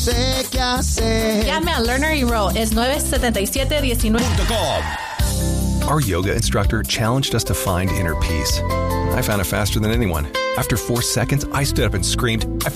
Sé qué hacer. Llame a Learner Enroll. Es 977-19. Our yoga instructor challenged us to find inner peace. I found it faster than anyone. After 4 seconds, I stood up and screamed, "I